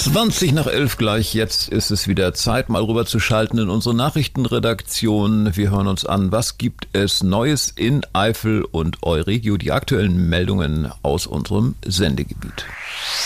11:20 gleich. Jetzt ist es wieder Zeit, mal rüber zu schalten in unsere Nachrichtenredaktion. Wir hören uns an, was gibt es Neues in Eifel und Euregio, die aktuellen Meldungen aus unserem Sendegebiet.